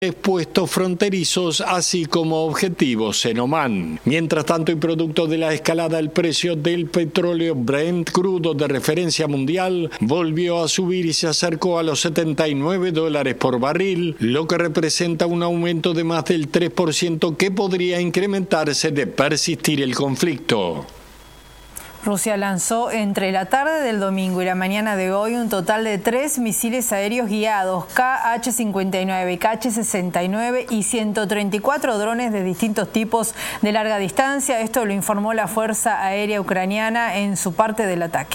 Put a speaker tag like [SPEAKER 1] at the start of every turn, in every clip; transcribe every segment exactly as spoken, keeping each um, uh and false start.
[SPEAKER 1] puestos fronterizos, así como objetivos en Omán. Mientras tanto, y producto de la escalada, el precio del petróleo Brent crudo de referencia mundial volvió a subir y se acercó a los setenta y nueve dólares por barril, lo que representa un aumento de más del tres por ciento que podría incrementarse de persistir el conflicto.
[SPEAKER 2] Rusia lanzó entre la tarde del domingo y la mañana de hoy un total de tres misiles aéreos guiados K H cincuenta y nueve, K H sesenta y nueve y ciento treinta y cuatro drones de distintos tipos de larga distancia. Esto lo informó la Fuerza Aérea Ucraniana en su parte del ataque.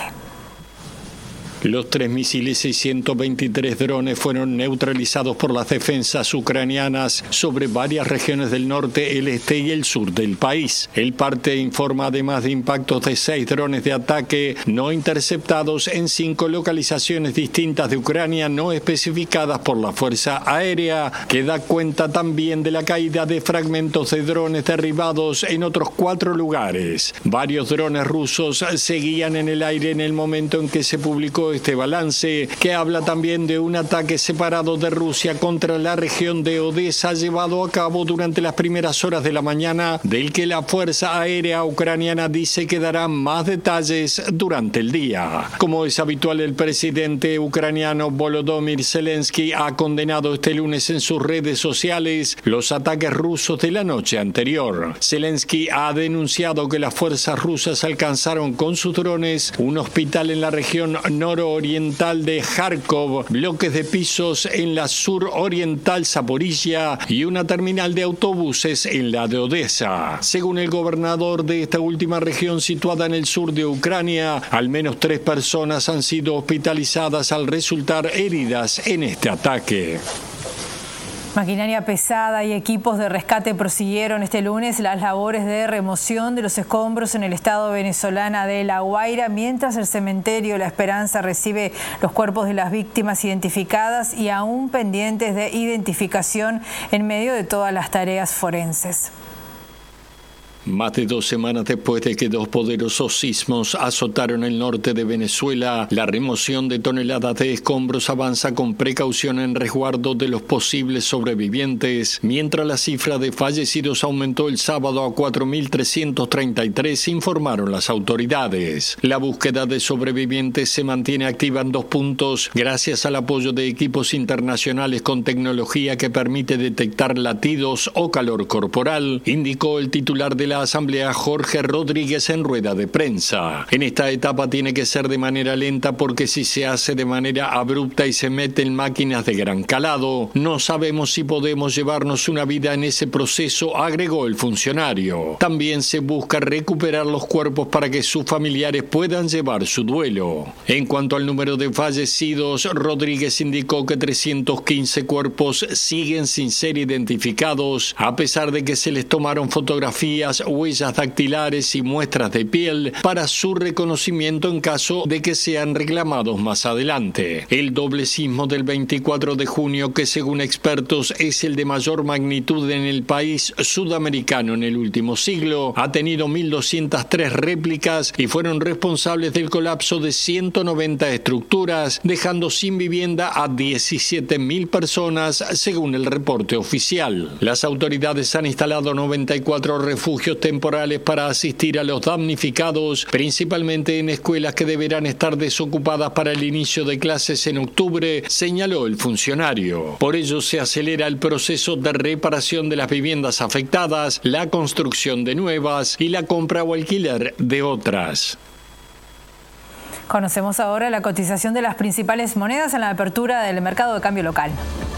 [SPEAKER 1] Los tres misiles y ciento veintitrés drones fueron neutralizados por las defensas ucranianas sobre varias regiones del norte, el este y el sur del país. El parte informa además de impactos de seis drones de ataque no interceptados en cinco localizaciones distintas de Ucrania no especificadas por la Fuerza Aérea, que da cuenta también de la caída de fragmentos de drones derribados en otros cuatro lugares. Varios drones rusos seguían en el aire en el momento en que se publicó este balance, que habla también de un ataque separado de Rusia contra la región de Odessa llevado a cabo durante las primeras horas de la mañana, del que la Fuerza Aérea Ucraniana dice que dará más detalles durante el día. Como es habitual, el presidente ucraniano Volodymyr Zelensky ha condenado este lunes en sus redes sociales los ataques rusos de la noche anterior. Zelensky ha denunciado que las fuerzas rusas alcanzaron con sus drones un hospital en la región nororiental de Kharkov, bloques de pisos en la suroriental Zaporizhia y una terminal de autobuses en la de Odessa. Según el gobernador de esta última región situada en el sur de Ucrania, al menos tres personas han sido hospitalizadas al resultar heridas en este ataque.
[SPEAKER 2] Maquinaria pesada y equipos de rescate prosiguieron este lunes las labores de remoción de los escombros en el estado venezolano de La Guaira, mientras el cementerio La Esperanza recibe los cuerpos de las víctimas identificadas y aún pendientes de identificación en medio de todas las tareas forenses.
[SPEAKER 1] Más de dos semanas después de que dos poderosos sismos azotaron el norte de Venezuela, la remoción de toneladas de escombros avanza con precaución en resguardo de los posibles sobrevivientes, mientras la cifra de fallecidos aumentó el sábado a cuatro mil trescientos treinta y tres, informaron las autoridades. La búsqueda de sobrevivientes se mantiene activa en dos puntos, gracias al apoyo de equipos internacionales con tecnología que permite detectar latidos o calor corporal, indicó el titular de la Asamblea Jorge Rodríguez en rueda de prensa. En esta etapa tiene que ser de manera lenta porque si se hace de manera abrupta y se mete en máquinas de gran calado, no sabemos si podemos llevarnos una vida en ese proceso, agregó el funcionario. También se busca recuperar los cuerpos para que sus familiares puedan llevar su duelo. En cuanto al número de fallecidos, Rodríguez indicó que trescientos quince cuerpos siguen sin ser identificados, a pesar de que se les tomaron fotografías, huellas dactilares y muestras de piel para su reconocimiento en caso de que sean reclamados más adelante. El doble sismo del veinticuatro de junio, que según expertos es el de mayor magnitud en el país sudamericano en el último siglo, ha tenido mil doscientas tres réplicas y fueron responsables del colapso de ciento noventa estructuras, dejando sin vivienda a diecisiete mil personas, según el reporte oficial. Las autoridades han instalado noventa y cuatro refugios temporales para asistir a los damnificados, principalmente en escuelas que deberán estar desocupadas para el inicio de clases en octubre, señaló el funcionario. Por ello se acelera el proceso de reparación de las viviendas afectadas, la construcción de nuevas y la compra o alquiler de otras.
[SPEAKER 2] Conocemos ahora la cotización de las principales monedas en la apertura del mercado de cambio local.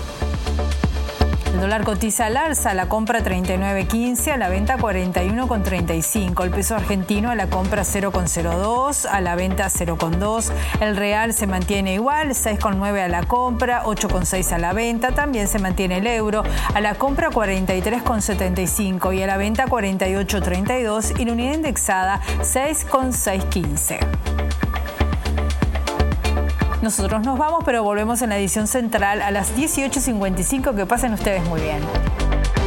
[SPEAKER 2] El dólar cotiza al alza, a la compra treinta y nueve quince, a la venta cuarenta y uno treinta y cinco. El peso argentino a la compra cero cero dos, a la venta cero dos. El real se mantiene igual, seis nueve a la compra, ocho seis a la venta. También se mantiene el euro, a la compra cuarenta y tres setenta y cinco y a la venta cuarenta y ocho treinta y dos, y la unidad indexada seis seis quince. Nosotros nos vamos, pero volvemos en la edición central a las dieciocho cincuenta y cinco. Que pasen ustedes muy bien.